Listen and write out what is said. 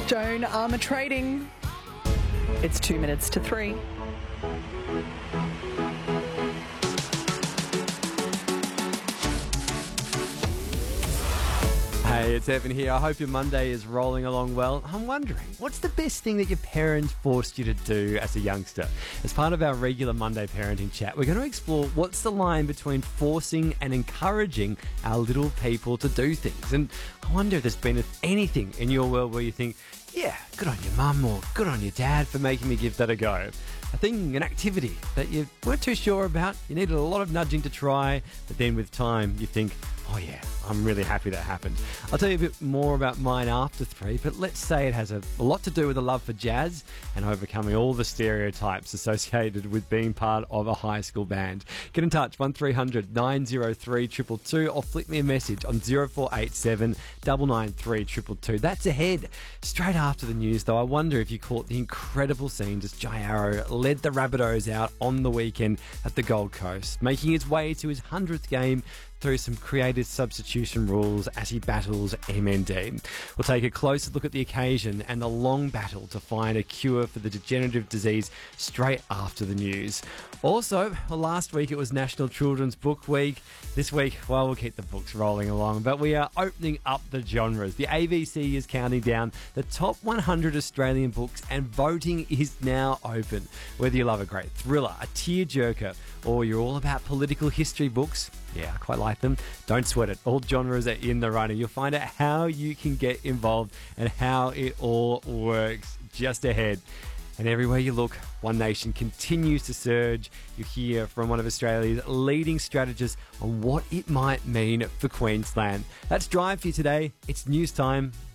Joan Armour Trading. It's 2 minutes to 3. Hey, it's Evan here. I hope your Monday is rolling along well. I'm wondering, what's the best thing that your parents forced you to do as a youngster? As part of our regular Monday parenting chat, we're going to explore what's the line between forcing and encouraging our little people to do things. And I wonder if there's been anything in your world where you think, yeah, good on your mum or good on your dad for making me give that a go. A thing, an activity that you weren't too sure about, you needed a lot of nudging to try, but then with time you think, oh yeah, I'm really happy that happened. I'll tell you a bit more about mine after 3, but let's say it has a lot to do with a love for jazz and overcoming all the stereotypes associated with being part of a high school band. Get in touch, 1300 903 222, or flick me a message on 0487 993 222. That's ahead. Straight after the news, though, I wonder if you caught the incredible scenes as Jai Arrow led the Rabbitohs out on the weekend at the Gold Coast, making his way to his 100th game through some creative substitution rules as he battles MND. We'll take a closer look at the occasion and the long battle to find a cure for the degenerative disease straight after the news. Also, last week it was National Children's Book Week. This week, well, we'll keep the books rolling along, but we are opening up the genres. The ABC is counting down the top 100 Australian books and voting is now open. Whether you love a great thriller, a tearjerker, or you're all about political history books, yeah, I quite like them. Don't sweat it. All genres are in the running. You'll find out how you can get involved and how it all works just ahead. And everywhere you look, One Nation continues to surge. You hear from one of Australia's leading strategists on what it might mean for Queensland. That's Drive for you today. It's news time.